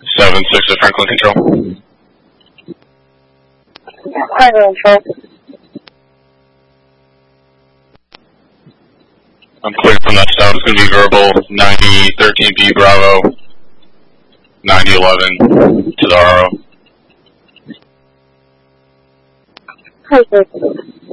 7-6 to Franklin Control. Franklin Control. I'm clear from that sound. It's going to be verbal 9013B Bravo 9011 to the RO. Hi, sir.